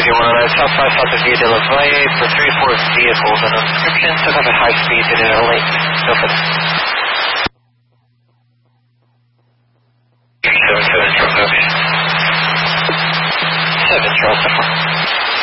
109, Southside, south of Via de la Valle for 3-4 vehicles and description, took off at high speed to the lake. Go for it. 7 Charles, 7 Charles,